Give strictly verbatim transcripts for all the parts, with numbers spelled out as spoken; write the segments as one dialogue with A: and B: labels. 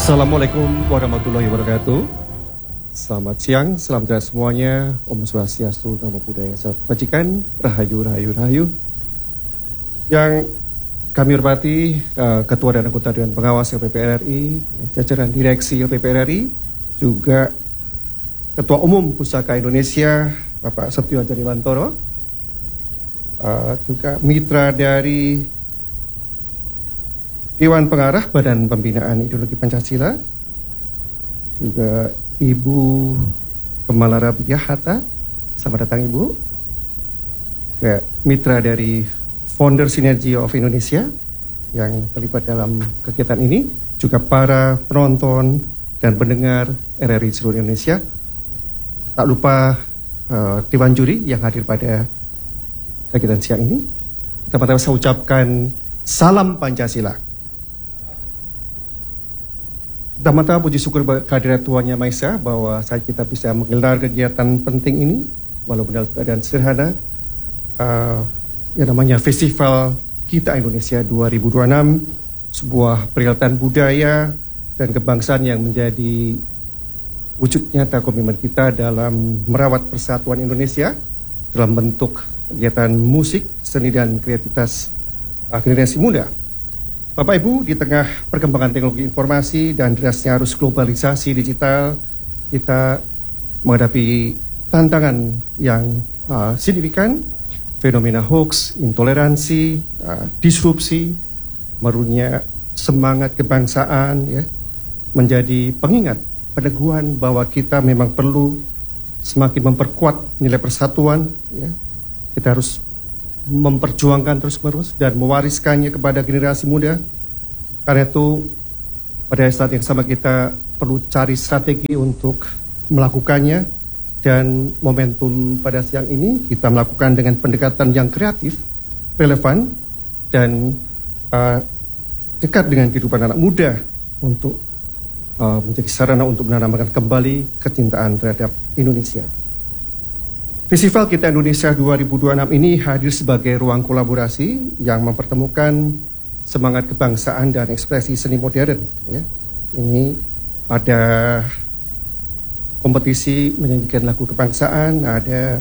A: Assalamualaikum warahmatullahi wabarakatuh. Selamat siang, salam sejahtera semuanya. Om Swastiastu, Namo Buddhaya, Salam Kebajikan, Rahayu, Rahayu, Rahayu. Yang kami hormati uh, Ketua dan Anggota Dewan Pengawas L P P R R I, jajaran Direksi L P P R R I, juga Ketua Umum Pusaka Indonesia, Bapak Setio Hadiwantoro, uh, juga mitra dari Dewan Pengarah Badan Pembinaan Ideologi Pancasila, juga Ibu Kemala Rabiah Hatta, selamat datang Ibu. Ke mitra dari Founder Synergy of Indonesia yang terlibat dalam kegiatan ini, juga para penonton dan pendengar R R I seluruh Indonesia. Tak lupa uh, Dewan Juri yang hadir pada kegiatan siang ini. Pertama-tama saya ucapkan salam Pancasila. Pertama-tama puji syukur kehadirat Tuhan Yang Maha Esa bahwa saat kita bisa menggelar kegiatan penting ini, walaupun dalam keadaan sederhana, uh, yang namanya Festival Kita Indonesia dua ribu dua puluh enam, sebuah perhelatan budaya dan kebangsaan yang menjadi wujud nyata komitmen kita dalam merawat persatuan Indonesia dalam bentuk kegiatan musik, seni dan kreativitas uh, generasi muda. Bapak Ibu, di tengah perkembangan teknologi informasi dan derasnya arus globalisasi digital, kita menghadapi tantangan yang uh, signifikan, fenomena hoax, intoleransi, uh, disrupsi, merunnya semangat kebangsaan, ya, menjadi pengingat, peneguhan bahwa kita memang perlu semakin memperkuat nilai persatuan, ya. Kita harus memperjuangkan terus-menerus dan mewariskannya kepada generasi muda. Karena itu pada saat yang sama kita perlu cari strategi untuk melakukannya, dan momentum pada siang ini kita melakukan dengan pendekatan yang kreatif, relevan, dan uh, dekat dengan kehidupan anak muda untuk uh, menjadi sarana untuk menanamkan kembali kecintaan terhadap Indonesia. Festival Kita Indonesia dua ribu dua puluh enam ini hadir sebagai ruang kolaborasi yang mempertemukan semangat kebangsaan dan ekspresi seni modern. Ya. Ini ada kompetisi menyanyikan lagu kebangsaan, ada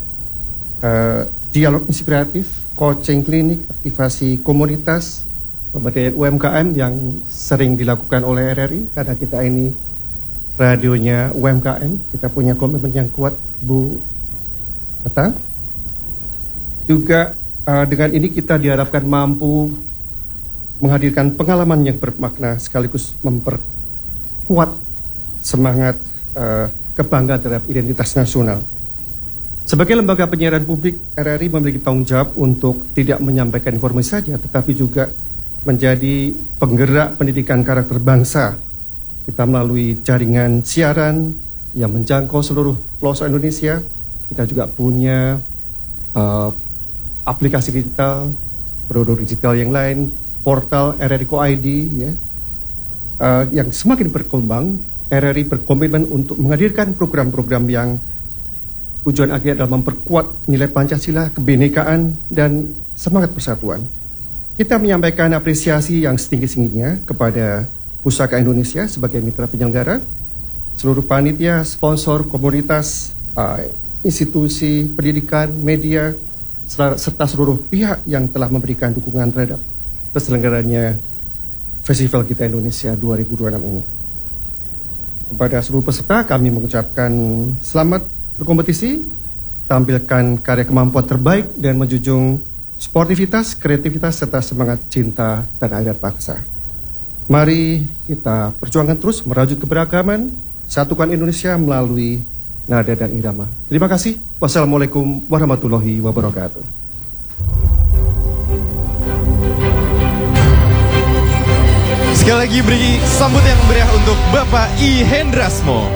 A: uh, dialog inspiratif, coaching klinik, aktivasi komunitas, pemberdayaan U M K M yang sering dilakukan oleh R R I, karena kita ini radionya U M K M, kita punya komitmen yang kuat, Bu Hatta. Juga uh, dengan ini kita diharapkan mampu menghadirkan pengalaman yang bermakna sekaligus memperkuat semangat uh, kebanggaan terhadap identitas nasional. Sebagai lembaga penyiaran publik, R R I memiliki tanggung jawab untuk tidak menyampaikan informasi saja, tetapi juga menjadi penggerak pendidikan karakter bangsa. Kita melalui jaringan siaran yang menjangkau seluruh pelosok Indonesia. Kita juga punya uh, aplikasi digital, produk digital yang lain, portal R R I Co I D, ya, uh, yang semakin berkembang. R R I berkomitmen untuk menghadirkan program-program yang tujuan akhir adalah memperkuat nilai Pancasila, kebinekaan, dan semangat persatuan. Kita menyampaikan apresiasi yang setinggi-tingginya kepada Pusaka Indonesia sebagai mitra penyelenggara, seluruh panitia, sponsor, komunitas, uh, institusi pendidikan, media, serta seluruh pihak yang telah memberikan dukungan terhadap terselenggaranya Festival Kita Indonesia dua ribu dua puluh enam ini. Kepada seluruh peserta kami mengucapkan selamat berkompetisi, tampilkan karya kemampuan terbaik dan menjunjung sportivitas, kreativitas, serta semangat cinta tanah air dan bangsa. Mari kita perjuangkan terus merajut keberagaman, satukan Indonesia melalui nada dan irama. Terima kasih. Wassalamualaikum warahmatullahi wabarakatuh.
B: Sekali lagi beri sambut yang meriah untuk Bapak I Hendrasmo.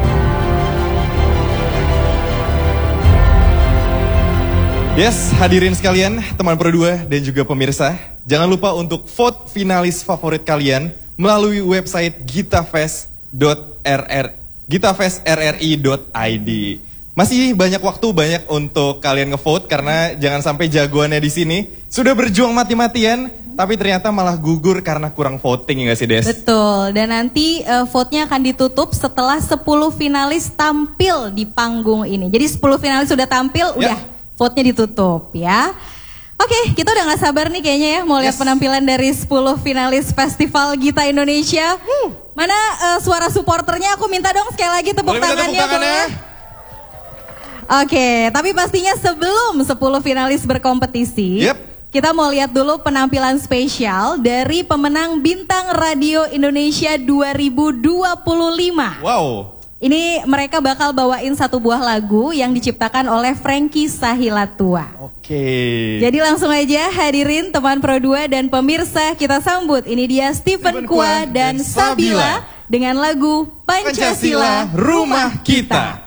B: Yes, hadirin sekalian, teman Pro dua dan juga pemirsa, jangan lupa untuk vote finalis favorit kalian melalui website gitafest dot r r gitafest r r i dot i d. Masih banyak waktu, banyak untuk kalian ngevote karena jangan sampai jagoannya di sini sudah berjuang mati-matian tapi ternyata malah gugur karena kurang voting ya gak sih Des?
C: Betul, dan nanti uh, vote-nya akan ditutup setelah sepuluh finalis tampil di panggung ini. Jadi sepuluh finalis sudah tampil,
B: ya.
C: udah vote-nya ditutup ya. Oke, kita udah gak sabar nih kayaknya ya mau lihat
B: yes.
C: penampilan dari sepuluh finalis Festival Gita Indonesia. Hmm. Mana uh, suara supporternya, aku minta dong sekali lagi tepuk
B: boleh
C: tangannya.
B: Tepuk tangannya.
C: Oke, tapi pastinya sebelum sepuluh finalis berkompetisi,
B: yep.
C: kita mau lihat dulu penampilan spesial dari pemenang Bintang Radio Indonesia dua ribu dua puluh lima.
B: Wow.
C: Ini mereka bakal bawain satu buah lagu yang diciptakan oleh Frankie Sahilatua.
B: Oke.
C: Jadi langsung aja hadirin teman Pro dua dan pemirsa, kita sambut. Ini dia Stephen Kwa dan Sabila dengan lagu Pancasila,
B: Pancasila Rumah Kita.